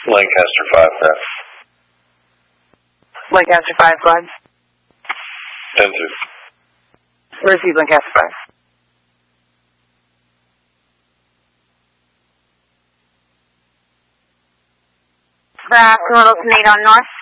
Lancaster 5, Pat. Lancaster 5, go ahead. 10-2. Receive Lancaster 5. Littleton 8 on North.